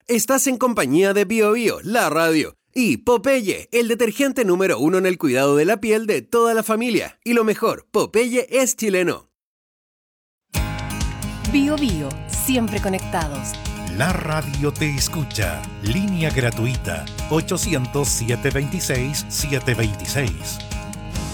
Estás en compañía de Bio, la radio, y Popeye, el detergente número 1 en el cuidado de la piel de toda la familia. Y lo mejor, Popeye es chileno. Bio, siempre conectados. La radio te escucha. Línea gratuita 800-726-726.